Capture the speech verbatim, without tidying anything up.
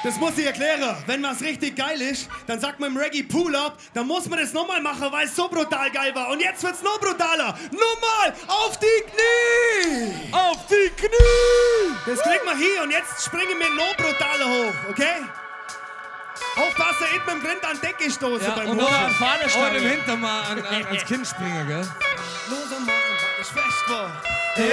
Das muss ich erklären. Wenn was richtig geil ist, dann sagt man im Reggae Pull-Up, dann muss man das nochmal machen, weil es so brutal geil war. Und jetzt wird's noch brutaler. Nochmal auf die Knie! Auf die Knie! Das kriegt man hier und jetzt springen wir noch brutaler hoch, okay? Aufpassen, nicht mit dem Grind an die Decke stoßen Ja, beim und Hoch. noch an Fahnenstange. Und im Hinter mal an, an, ans Kinn springen, gell? Los am Morgen, weil ich fest war.